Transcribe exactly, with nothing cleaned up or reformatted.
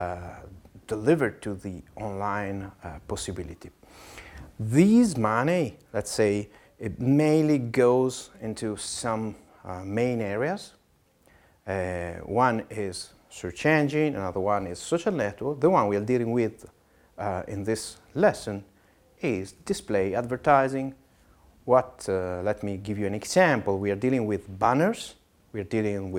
delivered to the online uh, possibility. This money, let's say, it mainly goes into some uh, main areas. Uh, one is search engine, another one is social network. The one we are dealing with uh, in this lesson is display advertising. What, uh, let me give you an example. We are dealing with banners, we are dealing with